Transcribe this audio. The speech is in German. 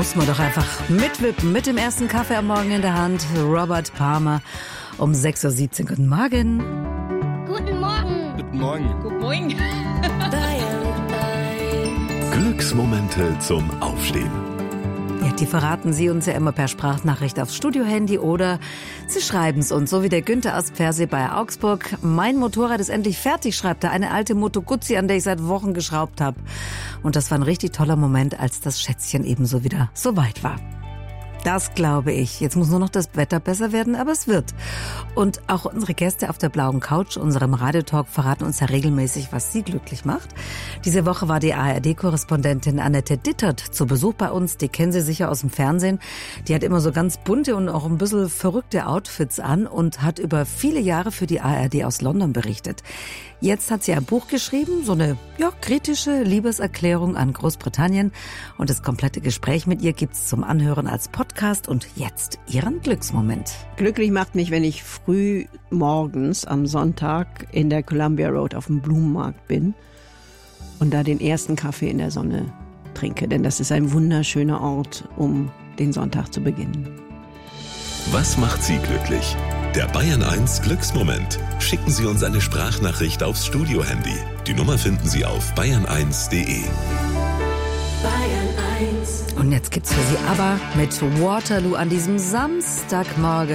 muss man doch einfach mitwippen mit dem ersten Kaffee am Morgen in der Hand. Robert Palmer um 6.17 Uhr. Guten Morgen. Guten Morgen. Guten Morgen. Guten Morgen. Glücksmomente zum Aufstehen. Ja, die verraten Sie uns ja immer per Sprachnachricht aufs Studiohandy oder Sie schreiben es uns, so wie der Günther aus Pfersee bei Augsburg. Mein Motorrad ist endlich fertig, schreibt er. Eine alte Moto Guzzi, an der ich seit Wochen geschraubt habe. Und das war ein richtig toller Moment, als das Schätzchen ebenso wieder so weit war. Das glaube ich. Jetzt muss nur noch das Wetter besser werden, aber es wird. Und auch unsere Gäste auf der blauen Couch, unserem Radiotalk, verraten uns ja regelmäßig, was sie glücklich macht. Diese Woche war die ARD-Korrespondentin Annette Dittert zu Besuch bei uns. Die kennen Sie sicher aus dem Fernsehen. Die hat immer so ganz bunte und auch ein bisschen verrückte Outfits an und hat über viele Jahre für die ARD aus London berichtet. Jetzt hat sie ein Buch geschrieben, so eine kritische Liebeserklärung an Großbritannien. Und das komplette Gespräch mit ihr gibt's zum Anhören als Podcast. Und jetzt Ihren Glücksmoment. Glücklich macht mich, wenn ich früh morgens am Sonntag in der Columbia Road auf dem Blumenmarkt bin und da den ersten Kaffee in der Sonne trinke. Denn das ist ein wunderschöner Ort, um den Sonntag zu beginnen. Was macht Sie glücklich? Der Bayern 1 Glücksmoment. Schicken Sie uns eine Sprachnachricht aufs Studiohandy. Die Nummer finden Sie auf bayern1.de. Und jetzt gibt's für Sie aber mit Waterloo an diesem Samstagmorgen.